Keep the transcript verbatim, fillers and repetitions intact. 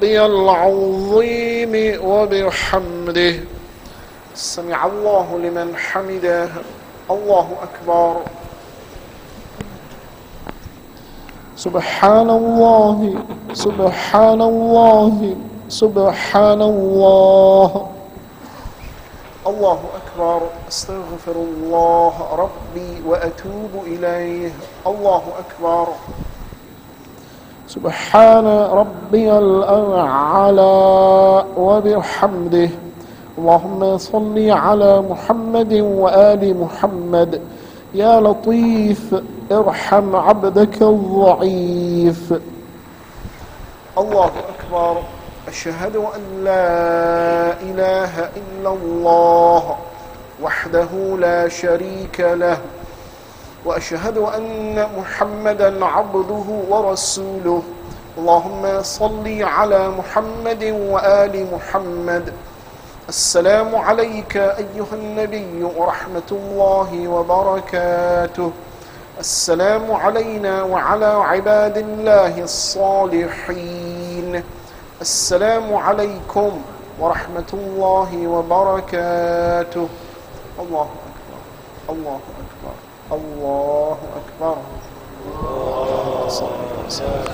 ربي العظيم وبحمده. سمع الله لمن حمده. الله أكبر. سبحان الله سبحان الله سبحان الله. الله أكبر. أستغفر الله ربي وأتوب إليه. الله أكبر. سبحان ربي الأعلى وبحمده. اللهم صل على محمد وآل محمد. يا لطيف ارحم عبدك الضعيف. الله أكبر. أشهد أن لا إله إلا الله وحده لا شريك له، وأشهد أن محمدا عبده ورسوله. اللهم صل على محمد وآل محمد. السلام عليك أيها النبي ورحمة الله وبركاته. السلام علينا وعلى عباد الله الصالحين. السلام عليكم ورحمة الله وبركاته. الله أكبر. الله أكبر. الله أكبر. الله أكبر.